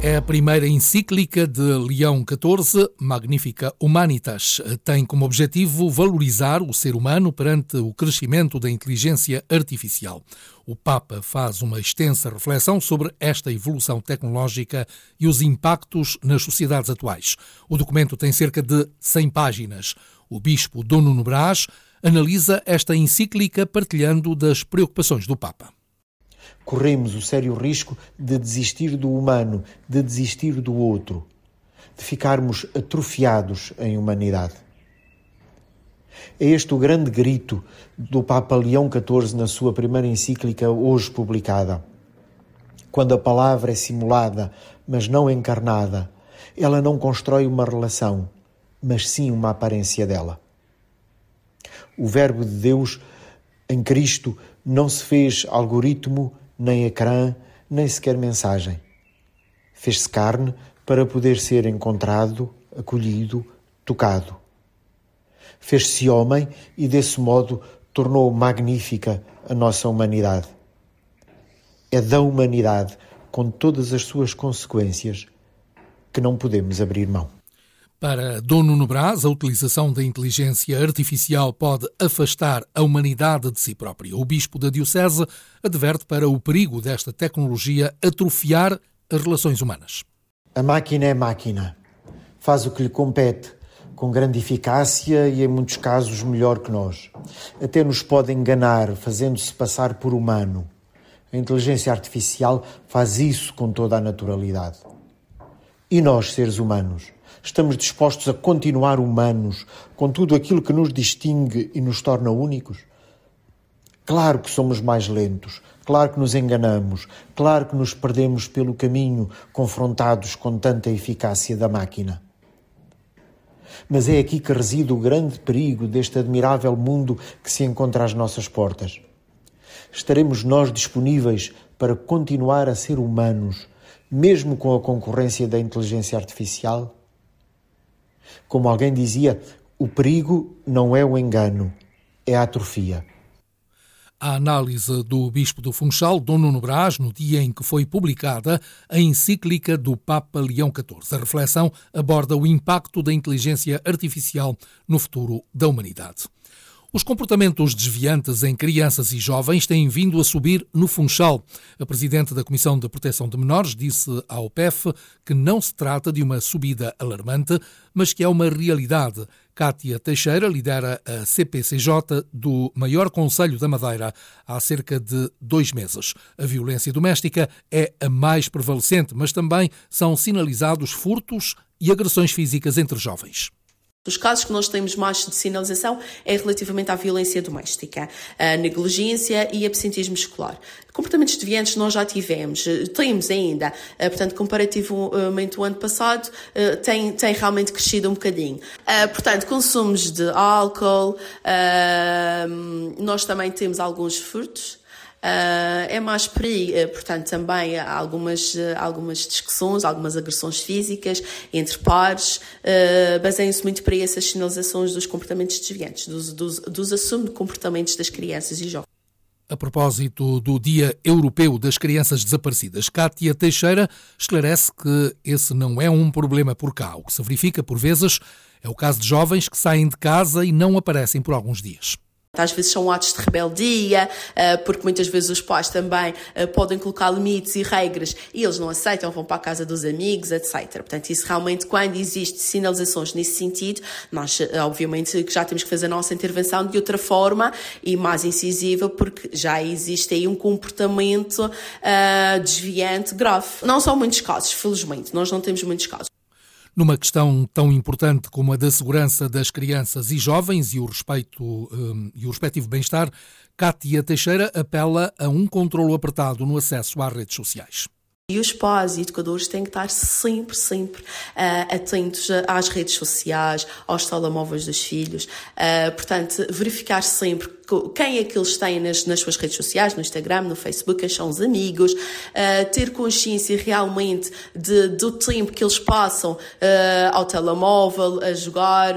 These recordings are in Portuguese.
É a primeira encíclica de Leão XIV, Magnificat Humanitas. Tem como objetivo valorizar o ser humano perante o crescimento da inteligência artificial. O Papa faz uma extensa reflexão sobre esta evolução tecnológica e os impactos nas sociedades atuais. O documento tem cerca de 100 páginas. O bispo Dom Nuno Brás analisa esta encíclica partilhando das preocupações do Papa. Corremos o sério risco de desistir do humano, de desistir do outro, de ficarmos atrofiados em humanidade. É este o grande grito do Papa Leão XIV na sua primeira encíclica hoje publicada. Quando a palavra é simulada, mas não encarnada, ela não constrói uma relação, mas sim uma aparência dela. O Verbo de Deus em Cristo não se fez algoritmo, nem ecrã, nem sequer mensagem. Fez-se carne para poder ser encontrado, acolhido, tocado. Fez-se homem e, desse modo, tornou magnífica a nossa humanidade. É da humanidade, com todas as suas consequências, que não podemos abrir mão. Para Dom Nuno Brás, a utilização da inteligência artificial pode afastar a humanidade de si própria. O bispo da Diocese adverte para o perigo desta tecnologia atrofiar as relações humanas. A máquina é máquina. Faz o que lhe compete, com grande eficácia e, em muitos casos, melhor que nós. Até nos pode enganar, fazendo-se passar por humano. A inteligência artificial faz isso com toda a naturalidade. E nós, seres humanos, estamos dispostos a continuar humanos, com tudo aquilo que nos distingue e nos torna únicos? Claro que somos mais lentos, claro que nos enganamos, claro que nos perdemos pelo caminho, confrontados com tanta eficácia da máquina. Mas é aqui que reside o grande perigo deste admirável mundo que se encontra às nossas portas. Estaremos nós disponíveis para continuar a ser humanos, mesmo com a concorrência da inteligência artificial? Como alguém dizia, o perigo não é o engano, é a atrofia. A análise do bispo do Funchal, Dom Nuno Brás, no dia em que foi publicada a encíclica do Papa Leão XIV. A reflexão aborda o impacto da inteligência artificial no futuro da humanidade. Os comportamentos desviantes em crianças e jovens têm vindo a subir no Funchal. A presidente da Comissão de Proteção de Menores disse ao PEF que não se trata de uma subida alarmante, mas que é uma realidade. Cátia Teixeira lidera a CPCJ do maior concelho da Madeira há cerca de 2 meses. A violência doméstica é a mais prevalecente, mas também são sinalizados furtos e agressões físicas entre jovens. Os casos que nós temos mais de sinalização é relativamente à violência doméstica, a negligência e absentismo escolar. Comportamentos deviantes nós já temos ainda, portanto, comparativamente ao ano passado, tem realmente crescido um bocadinho. Portanto, consumos de álcool, nós também temos alguns furtos. É mais por aí, portanto, também há algumas discussões, algumas agressões físicas entre pares, baseiam-se muito para essas sinalizações dos comportamentos desviantes, dos assuntos de comportamentos das crianças e jovens. A propósito do Dia Europeu das Crianças Desaparecidas, Cátia Teixeira esclarece que esse não é um problema por cá. O que se verifica, por vezes, é o caso de jovens que saem de casa e não aparecem por alguns dias. Às vezes são atos de rebeldia, porque muitas vezes os pais também podem colocar limites e regras e eles não aceitam, vão para a casa dos amigos, etc. Portanto, isso realmente, quando existem sinalizações nesse sentido, nós obviamente que já temos que fazer a nossa intervenção de outra forma e mais incisiva, porque já existe aí um comportamento desviante grave. Não são muitos casos, felizmente, nós não temos muitos casos. Numa questão tão importante como a da segurança das crianças e jovens e o respectivo bem-estar, Cátia Teixeira apela a um controlo apertado no acesso às redes sociais. E os pais e educadores têm que estar sempre atentos às redes sociais, aos telemóveis dos filhos. Portanto, verificar sempre quem é que eles têm nas suas redes sociais, no Instagram, no Facebook, quem são os amigos, ter consciência realmente do tempo que eles passam ao telemóvel, a jogar. Portanto,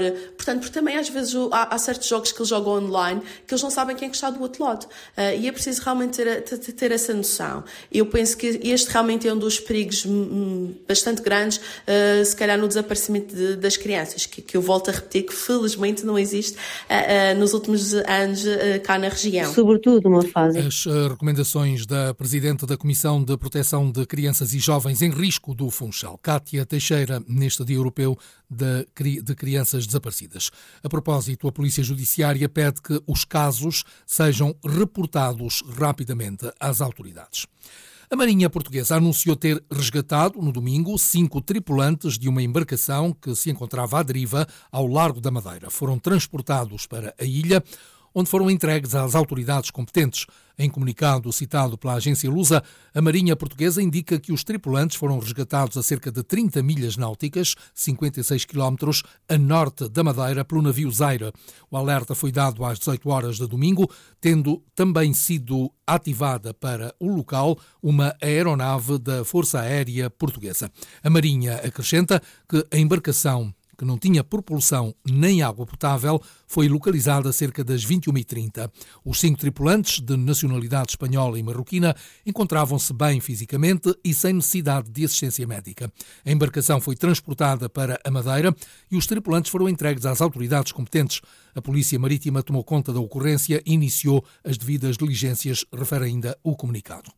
importante, porque também às vezes há certos jogos que eles jogam online que eles não sabem quem é que está do outro lado. E é preciso realmente ter essa noção. Eu penso que este realmente é um dos perigos bastante grandes, se calhar no desaparecimento das crianças, que eu volto a repetir que felizmente não existe nos últimos anos cá na região. Sobretudo uma fase. As recomendações da Presidente da Comissão de Proteção de Crianças e Jovens em Risco do Funchal, Cátia Teixeira, neste Dia Europeu de Crianças Desaparecidas. A propósito, a Polícia Judiciária pede que os casos sejam reportados rapidamente às autoridades. A Marinha Portuguesa anunciou ter resgatado, no domingo, 5 tripulantes de uma embarcação que se encontrava à deriva ao largo da Madeira. Foram transportados para a ilha, onde foram entregues às autoridades competentes. Em comunicado citado pela agência Lusa, a Marinha Portuguesa indica que os tripulantes foram resgatados a cerca de 30 milhas náuticas, 56 quilómetros, a norte da Madeira, pelo navio Zaira. O alerta foi dado às 18 horas de domingo, tendo também sido ativada para o local uma aeronave da Força Aérea Portuguesa. A Marinha acrescenta que a embarcação, que não tinha propulsão nem água potável, foi localizada cerca das 21h30. Os 5 tripulantes, de nacionalidade espanhola e marroquina, encontravam-se bem fisicamente e sem necessidade de assistência médica. A embarcação foi transportada para a Madeira e os tripulantes foram entregues às autoridades competentes. A Polícia Marítima tomou conta da ocorrência e iniciou as devidas diligências, refere ainda o comunicado.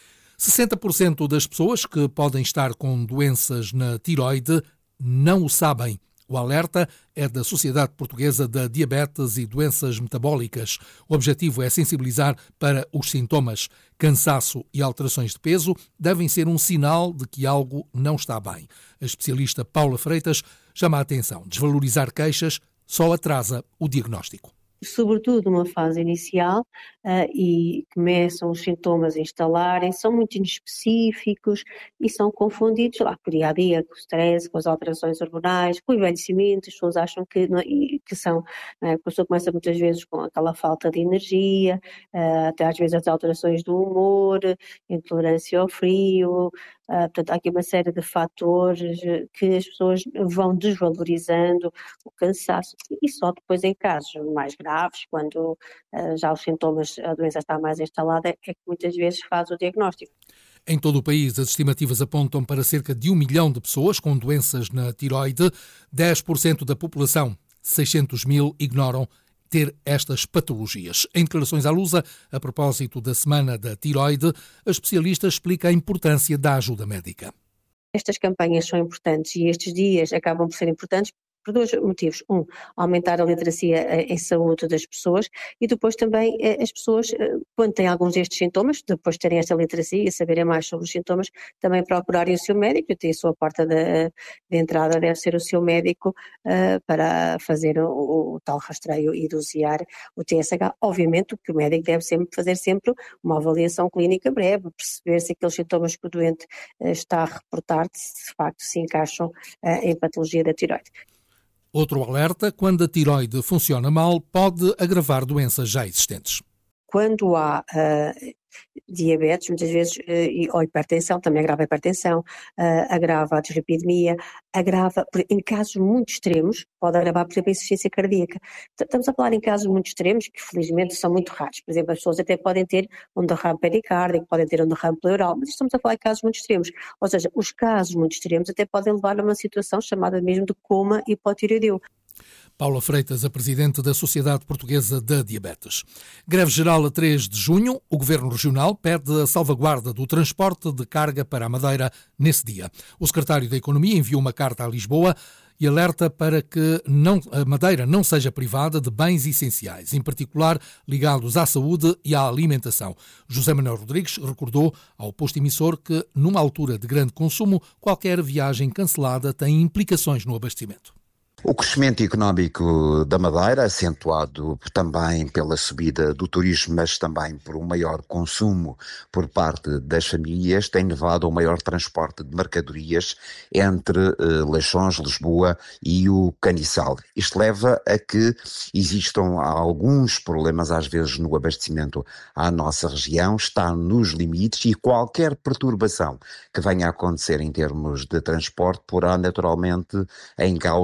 60% das pessoas que podem estar com doenças na tiroide não o sabem. O alerta é da Sociedade Portuguesa da Diabetes e Doenças Metabólicas. O objetivo é sensibilizar para os sintomas. Cansaço e alterações de peso devem ser um sinal de que algo não está bem. A especialista Paula Freitas chama a atenção. Desvalorizar queixas só atrasa o diagnóstico. Sobretudo numa fase inicial, e começam os sintomas a instalarem, são muito inespecíficos e são confundidos lá com o dia-a-dia, com o stress, com as alterações hormonais, com o envelhecimento. As pessoas acham que são, a pessoa começa muitas vezes com aquela falta de energia, até às vezes as alterações do humor, intolerância ao frio. Portanto, há aqui uma série de fatores que as pessoas vão desvalorizando, o cansaço, e só depois em casos mais graves, quando já os sintomas, a doença está mais instalada, é que muitas vezes faz o diagnóstico. Em todo o país, as estimativas apontam para cerca de 1 milhão de pessoas com doenças na tiroide. 10% da população, 600 mil, ignoram ter estas patologias. Em declarações à Lusa, a propósito da Semana da Tiroide, a especialista explica a importância da ajuda médica. Estas campanhas são importantes e estes dias acabam por ser importantes por 2 motivos. Aumentar a literacia em saúde das pessoas e depois também as pessoas, quando têm alguns destes sintomas, depois de terem esta literacia e saberem mais sobre os sintomas, também procurarem o seu médico. E a sua porta de entrada deve ser o seu médico para fazer o tal rastreio e dosear o TSH. Obviamente que o médico deve fazer sempre uma avaliação clínica breve, perceber se aqueles sintomas que o doente está a reportar de facto se encaixam em patologia da tiroide. Outro alerta: quando a tiroide funciona mal, pode agravar doenças já existentes. Quando há diabetes, muitas vezes, ou hipertensão, também agrava a hipertensão, agrava a dislipidemia, em casos muito extremos, pode agravar, por exemplo, a insuficiência cardíaca. Estamos a falar em casos muito extremos, que felizmente são muito raros. Por exemplo, as pessoas até podem ter um derrame pericárdico, podem ter um derrame pleural, mas estamos a falar em casos muito extremos. Ou seja, os casos muito extremos até podem levar a uma situação chamada mesmo de coma hipotireoideu. Paula Freitas, a presidente da Sociedade Portuguesa da Diabetes. Greve geral a 3 de junho. O Governo Regional pede a salvaguarda do transporte de carga para a Madeira nesse dia. O secretário da Economia enviou uma carta a Lisboa e alerta para que a Madeira não seja privada de bens essenciais, em particular ligados à saúde e à alimentação. José Manuel Rodrigues recordou ao posto emissor que, numa altura de grande consumo, qualquer viagem cancelada tem implicações no abastecimento. O crescimento económico da Madeira, acentuado também pela subida do turismo, mas também por um maior consumo por parte das famílias, tem levado ao maior transporte de mercadorias entre Leixões, Lisboa e o Caniçal. Isto leva a que existam alguns problemas, às vezes, no abastecimento à nossa região, está nos limites, e qualquer perturbação que venha a acontecer em termos de transporte porá naturalmente em causa a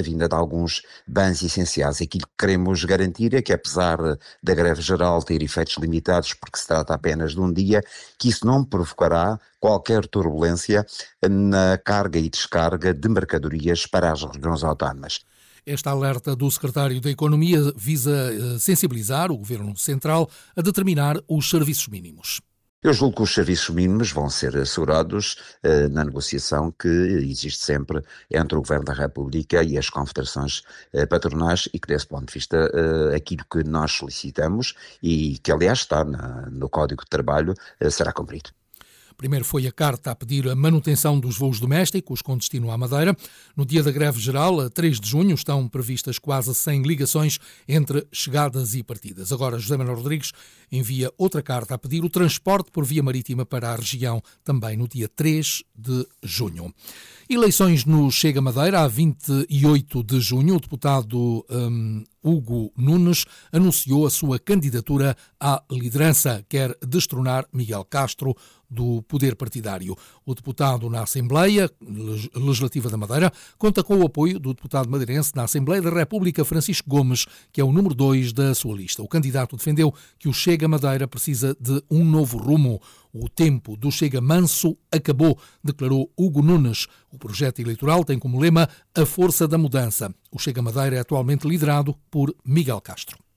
vinda de alguns bens essenciais. Aquilo que queremos garantir é que, apesar da greve geral ter efeitos limitados, porque se trata apenas de um dia, que isso não provocará qualquer turbulência na carga e descarga de mercadorias para as regiões autónomas. Esta alerta do secretário da Economia visa sensibilizar o Governo Central a determinar os serviços mínimos. Eu julgo que os serviços mínimos vão ser assegurados na negociação que existe sempre entre o Governo da República e as confederações patronais e que, desse ponto de vista, aquilo que nós solicitamos e que, aliás, está no Código de Trabalho, será cumprido. Primeiro foi a carta a pedir a manutenção dos voos domésticos com destino à Madeira. No dia da greve geral, a 3 de junho, estão previstas quase 100 ligações entre chegadas e partidas. Agora, José Manuel Rodrigues envia outra carta a pedir o transporte por via marítima para a região, também no dia 3 de junho. Eleições no Chega Madeira, a 28 de junho, o deputado Hugo Nunes anunciou a sua candidatura à liderança. Quer destronar Miguel Castro do poder partidário. O deputado na Assembleia Legislativa da Madeira conta com o apoio do deputado madeirense na Assembleia da República, Francisco Gomes, que é o número 2 da sua lista. O candidato defendeu que o Chega Madeira precisa de um novo rumo. O tempo do Chega manso acabou, declarou Hugo Nunes. O projeto eleitoral tem como lema a força da mudança. O Chega Madeira é atualmente liderado por Miguel Castro.